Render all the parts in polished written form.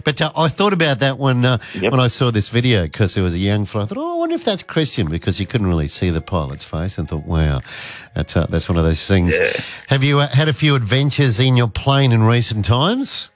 But I thought about that when I saw this video because there was a young fella. I thought, I wonder if that's Christian because you couldn't really see the pilot's face and thought, wow, that's one of those things. Yeah. Have you had a few adventures in your plane in recent times?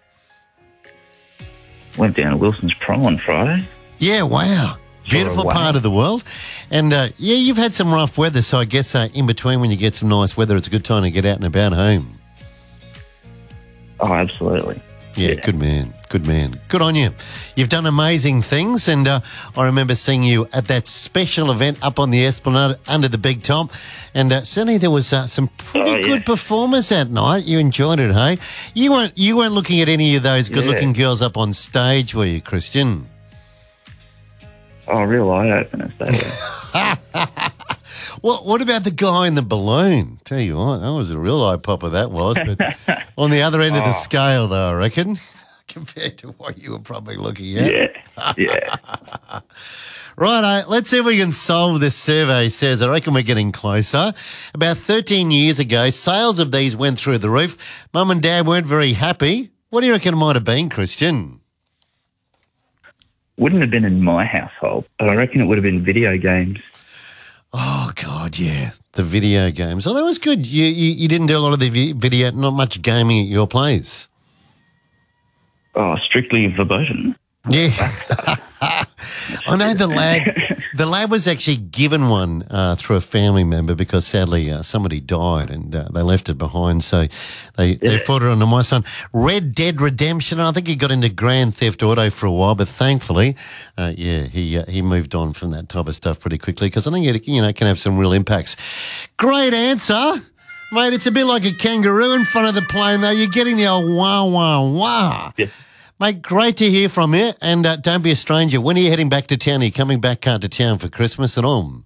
Went down to Wilson's Prom on Friday. Yeah, wow. Beautiful away. part of the world. And, you've had some rough weather, so I guess in between when you get some nice weather, it's a good time to get out and about home. Oh, absolutely. Yeah, good man. Good man. Good on you. You've done amazing things, and I remember seeing you at that special event up on the Esplanade under the Big Top, and certainly there was some pretty good performers that night. You enjoyed it, hey? You weren't looking at any of those good-looking girls up on stage, were you, Christian? Oh, real eye-opener, that What about the guy in the balloon? Tell you what, that was a real eye popper, that was. But on the other end of the scale, though, I reckon, compared to what you were probably looking at. Yeah. Right, let's see if we can solve this survey. Says, I reckon we're getting closer. About 13 years ago, sales of these went through the roof. Mum and Dad weren't very happy. What do you reckon it might have been, Christian? Wouldn't have been in my household, but I reckon it would have been video games. Oh, God, yeah. The video games. Oh, that was good. You didn't do a lot of the video, not much gaming at your place. Oh, strictly verboten. Yeah. I know the lad was actually given one through a family member because sadly somebody died and they left it behind. So they fought it on to my son. Red Dead Redemption. I think he got into Grand Theft Auto for a while, but thankfully, he moved on from that type of stuff pretty quickly because I think it can have some real impacts. Great answer. Mate, it's a bit like a kangaroo in front of the plane, though. You're getting the old wah, wah, wah. Yeah. Mate, great to hear from you, and don't be a stranger. When are you heading back to town? Are you coming back to town for Christmas at all?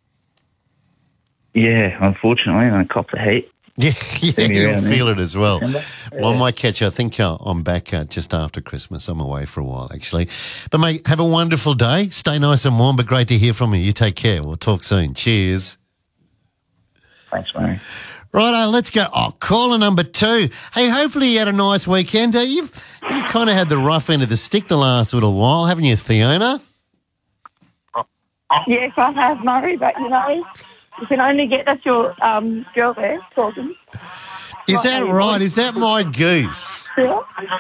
Yeah, unfortunately, I copped the heat. Yeah, you'll feel it as well. Yeah. Well, I might catch you. I think I'm back just after Christmas. I'm away for a while, actually. But, mate, have a wonderful day. Stay nice and warm, but great to hear from you. You take care. We'll talk soon. Cheers. Thanks, Mary. Righto, let's go. Oh, caller number 2. Hey, hopefully you had a nice weekend. You've kind of had the rough end of the stick the last little while, haven't you, Fiona? Yes, I have, Murray, but, you can only get that's your girl there talking. Is that right? Is that my goose? Yeah.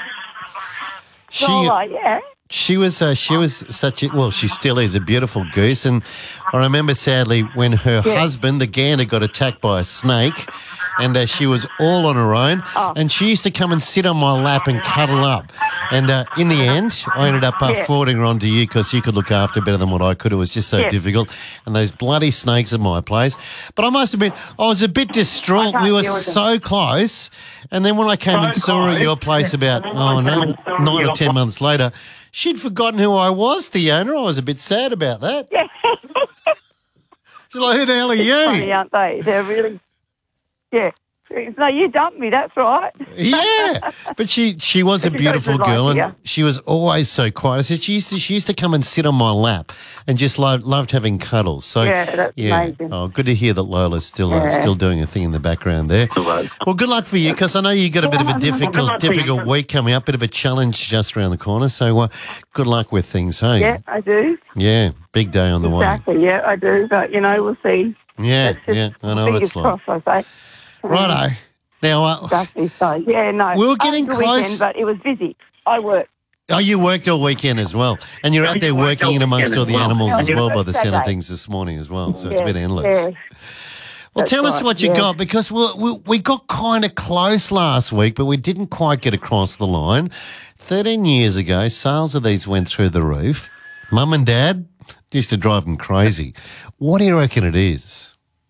Yeah. She was such a, well, she still is a beautiful goose. And I remember sadly when her husband, the gander, got attacked by a snake and she was all on her own. Oh. And she used to come and sit on my lap and cuddle up. And in the end, I ended up forwarding her onto you because you could look after better than what I could. It was just so difficult. And those bloody snakes at my place. But I must admit, I was a bit distraught. We were so close. And then when I came and saw her at your place about, 9 or 10 months later, she'd forgotten who I was, the owner. I was a bit sad about that. Yeah. She's like, who the hell are you? Funny, aren't they? They're really, No, you dumped me, that's right. Yeah, but she was a beautiful girl and she was always so quiet. I said she used to come and sit on my lap and just loved having cuddles. So that's amazing. Oh, good to hear that Lola's still doing a thing in the background there. Well, good luck for you because I know you got a bit of a difficult week coming up, bit of a challenge just around the corner. So good luck with things, hey? Yeah, I do. Yeah, big day on the way. Exactly, yeah, I do. But, we'll see. Yeah, I know what it's like. Crossed, I say. Righto. Now, exactly so. Yeah, no. We were getting close. Weekend, but it was busy. I worked. Oh, you worked all weekend as well. And you're out there working in amongst all the animals as well by the sound of things this morning as well. So it's a bit endless. Yeah. Well, tell us what you got because we got kind of close last week, but we didn't quite get across the line. 13 years ago, sales of these went through the roof. Mum and Dad used to drive them crazy. What do you reckon it is?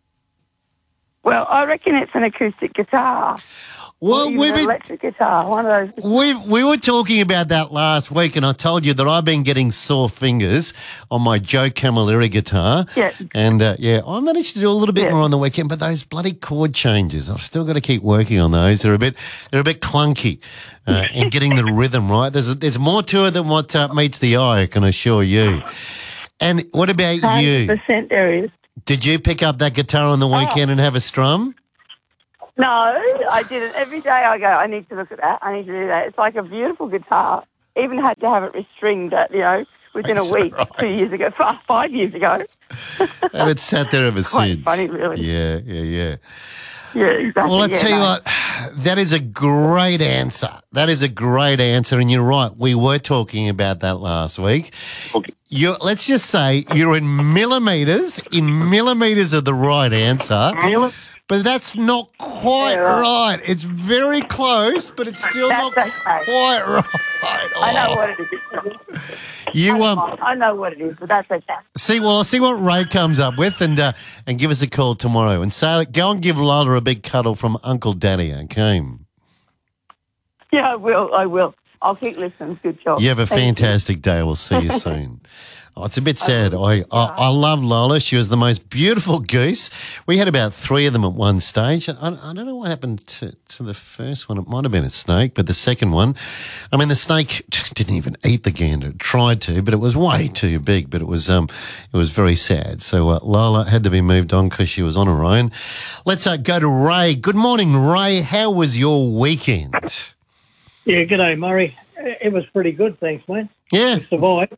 Well, I reckon it's an acoustic guitar. Well, an electric guitar, one of those. We were talking about that last week, and I told you that I've been getting sore fingers on my Joe Camilleri guitar. Yeah. And, I managed to do a little bit more on the weekend, but those bloody chord changes, I've still got to keep working on those. They're a bit clunky in getting the rhythm right. There's more to it than what meets the eye, I can assure you. And what about you? 100% there is. Did you pick up that guitar on the weekend and have a strum? No, I didn't. Every day I go, I need to look at that. I need to do that. It's like a beautiful guitar. even had to have it restringed at, within That's a week, right. 2 years ago, 5 years ago. And it's sat there ever Quite since. funny, really. Yeah. Yeah, exactly. Well, I tell you no. what, that is a great answer. That is a great answer, and you're right. We were talking about that last week. Okay. Let's just say you're in millimetres. In millimetres of the right answer, but that's not quite right. It's very close, but it's still not That's okay. quite right. I know what it is. I know what it is, but that's okay. I'll see what Ray comes up with, and give us a call tomorrow. And go and give Lola a big cuddle from Uncle Daddy, okay? Yeah, I will. I'll keep listening. Good job. You have a Thank you. fantastic day. We'll see you soon. Oh, it's a bit sad. I love Lola. She was the most beautiful goose. We had about 3 of them at one stage. I don't know what happened to the first one. It might have been a snake, but the second one, the snake didn't even eat the gander. It tried to, but it was way too big. But it was very sad. So Lola had to be moved on because she was on her own. Let's go to Ray. Good morning, Ray. How was your weekend? Yeah, g'day, Murray. It was pretty good, thanks, mate. Yeah. We survived.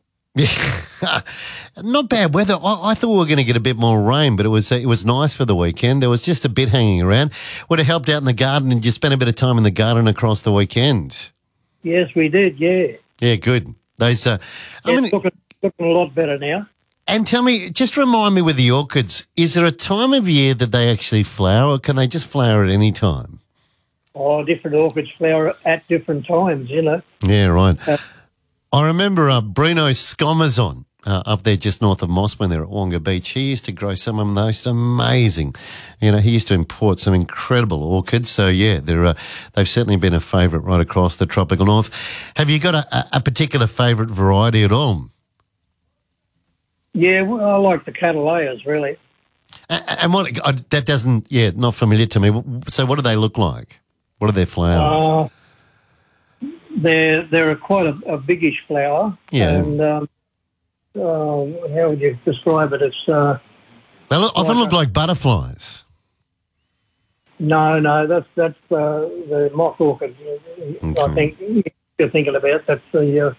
Not bad weather. I thought we were going to get a bit more rain, but it was nice for the weekend. There was just a bit hanging around. Would have helped out in the garden, and you spent a bit of time in the garden across the weekend. Yes, we did, yeah. Yeah, good. Those, It's looking a lot better now. and tell me, just remind me with the orchids, is there a time of year that they actually flower, or can they just flower at any time? Oh, different orchids flower at different times, Yeah, right. I remember Bruno Scomazon up there just north of Mossman there at Wonga Beach. He used to grow some of the most amazing. He used to import some incredible orchids. So, yeah, they've certainly been a favourite right across the tropical north. Have you got a particular favourite variety at all? Yeah, well, I like the Catalayas, really. And that doesn't, not familiar to me. So what do they look like? What are their flowers? They're quite a biggish flower. Yeah. And how would you describe it? It's They often look like butterflies. no, that's the mock orchid. Okay. I think you're thinking about. That's the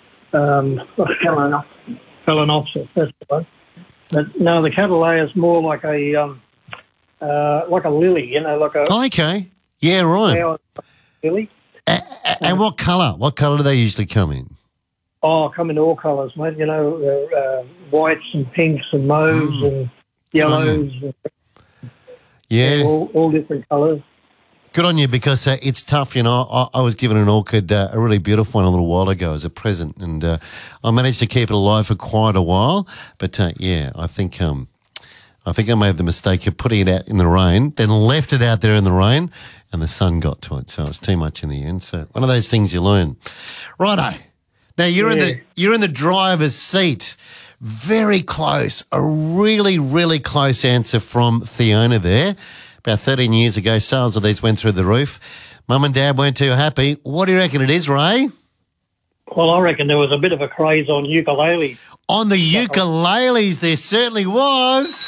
Phalaenopsis. That's the one. But no, the Catalaya is more like a lily. Like a Okay. Yeah, right. flower lily. And what colour? What colour do they usually come in? Oh, come in all colours, mate. Whites and pinks and mauves and yellows, Yeah. all different colours. Good on you, because it's tough. I was given an orchid, a really beautiful one, a little while ago as a present, and I managed to keep it alive for quite a while. But I think I made the mistake of putting it out in the rain, then left it out there in the rain, and the sun got to it, so it was too much in the end. So one of those things you learn. Righto. Now you're in the driver's seat. Very close. A really, really close answer from Fiona there. About 13 years ago, sales of these went through the roof. Mum and Dad weren't too happy. What do you reckon it is, Ray? Well, I reckon there was a bit of a craze on ukulele. On the ukuleles, there certainly was.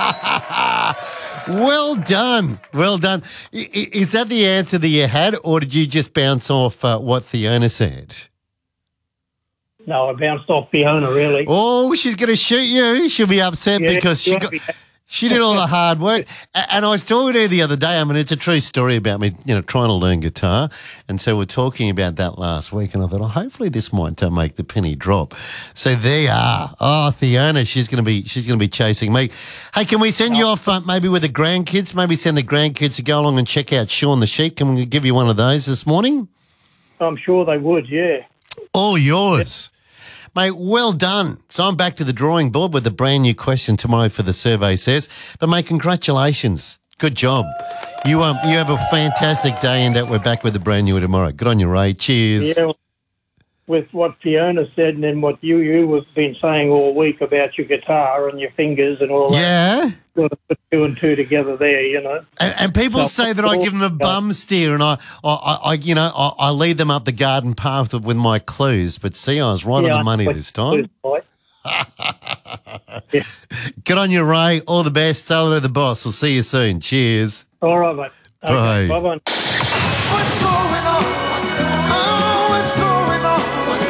Well done. Well done. Is that the answer that you had, or did you just bounce off what Fiona said? No, I bounced off Fiona, really. Oh, she's going to shoot you. She'll be upset because she did all the hard work. And I was talking to her the other day. It's a true story about me, trying to learn guitar. And so we're talking about that last week. And I thought, hopefully this might make the penny drop. So there you are. Oh, Fiona, she's going to be chasing me. Hey, can we send you off maybe with the grandkids? Maybe send the grandkids to go along and check out Shaun the Sheep. Can we give you one of those this morning? I'm sure they would, yeah. All yours. Mate, well done. So I'm back to the drawing board with a brand new question tomorrow for the survey says. But, mate, congratulations. Good job. You have a fantastic day, and we're back with a brand new tomorrow. Good on you, Ray. Cheers. Yeah, with what Fiona said and then what you have been saying all week about your guitar and your fingers and all that. Yeah. Got to put 2 and 2 together there, And people say that I give them a bum steer, and I lead them up the garden path with my clues. But see, I was right on the money this time. Yeah. Good on you, Ray. All the best. Tell it to the boss. We'll see you soon. Cheers. All right, mate. Okay, Bye. bye-bye. What's going on? What's going on? What's going on? What's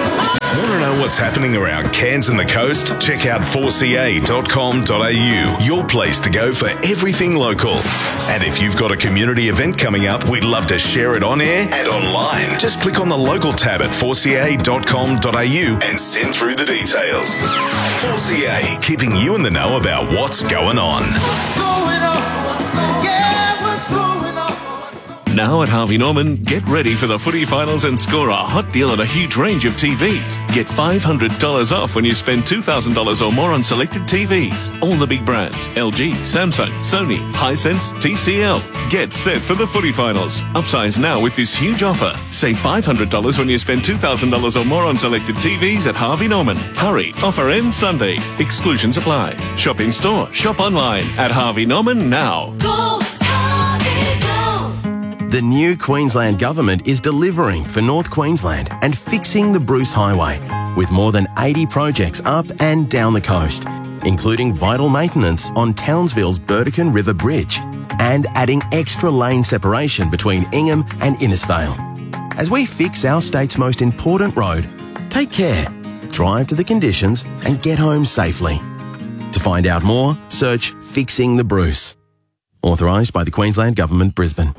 what's happening around Cairns and the coast? Check out 4ca.com.au, your place to go for everything local. And if you've got a community event coming up, we'd love to share it on air and online. Just click on the local tab at 4ca.com.au and send through the details. 4CA, keeping you in the know about what's going on. What's going on? What's going on? Now at Harvey Norman, get ready for the footy finals and score a hot deal on a huge range of TVs. Get $500 off when you spend $2,000 or more on selected TVs. All the big brands: LG, Samsung, Sony, Hisense, TCL. Get set for the footy finals. Upsize now with this huge offer. Save $500 when you spend $2,000 or more on selected TVs at Harvey Norman. Hurry, offer ends Sunday. Exclusions apply. Shop in store, shop online at Harvey Norman now. The new Queensland Government is delivering for North Queensland and fixing the Bruce Highway, with more than 80 projects up and down the coast, including vital maintenance on Townsville's Burdekin River Bridge and adding extra lane separation between Ingham and Innisfail. As we fix our state's most important road, take care, drive to the conditions and get home safely. To find out more, search Fixing the Bruce. Authorised by the Queensland Government, Brisbane.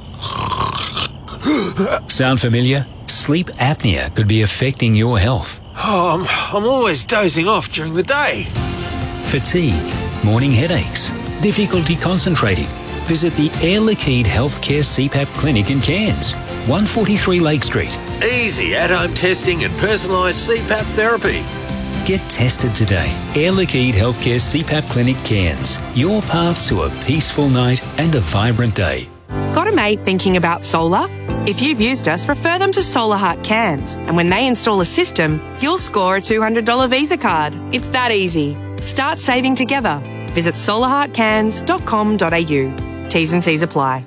Sound familiar? Sleep apnea could be affecting your health. Oh, I'm always dozing off during the day. Fatigue, morning headaches, difficulty concentrating. Visit the Air Liquide Healthcare CPAP Clinic in Cairns, 143 Lake Street. Easy at-home testing and personalised CPAP therapy. Get tested today. Air Liquide Healthcare CPAP Clinic Cairns. Your path to a peaceful night and a vibrant day. Got a mate thinking about solar? If you've used us, refer them to Solar Heart Cairns. And when they install a system, you'll score a $200 Visa card. It's that easy. Start saving together. Visit solarheartcairns.com.au. T's and C's apply.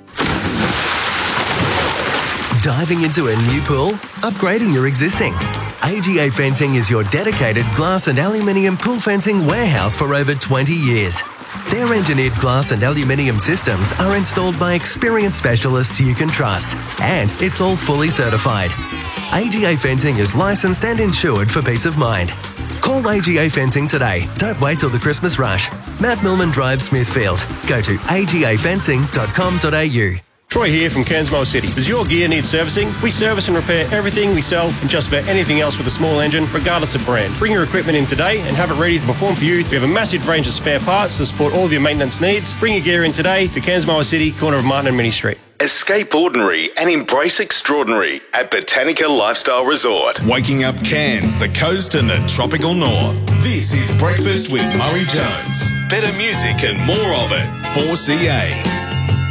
Diving into a new pool? Upgrading your existing? AGA Fencing is your dedicated glass and aluminium pool fencing warehouse for over 20 years. Their engineered glass and aluminium systems are installed by experienced specialists you can trust, and it's all fully certified. AGA Fencing is licensed and insured for peace of mind. Call AGA Fencing today. Don't wait till the Christmas rush. Matt Millman Drive, Smithfield. Go to agafencing.com.au. Troy here from Cairns City. Does your gear need servicing? We service and repair everything we sell and just about anything else with a small engine, regardless of brand. Bring your equipment in today and have it ready to perform for you. We have a massive range of spare parts to support all of your maintenance needs. Bring your gear in today to Cairns City, corner of Martin and Minnie Street. Escape ordinary and embrace extraordinary at Botanica Lifestyle Resort. Waking up Cairns, the coast and the tropical north. This is Breakfast with Murray Jones. Better music and more of it. 4CA.